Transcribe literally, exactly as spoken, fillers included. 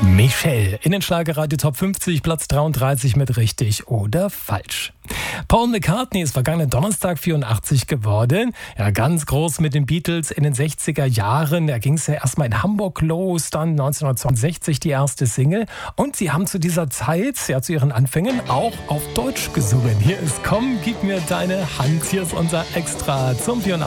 Michelle in den Schlagerradio Top fünfzig, Platz dreiunddreißig mit richtig oder falsch. Paul McCartney ist vergangenen Donnerstag vierundachtzig geworden. Ja, ganz groß mit den Beatles in den sechziger Jahren. Da ging es ja erstmal in Hamburg los, dann neunzehnhundertzweiundsechzig die erste Single. Und sie haben zu dieser Zeit, ja zu ihren Anfängen, auch auf Deutsch gesungen. Hier ist Komm, gib mir deine Hand. Hier ist unser Extra zum vierundachtzig.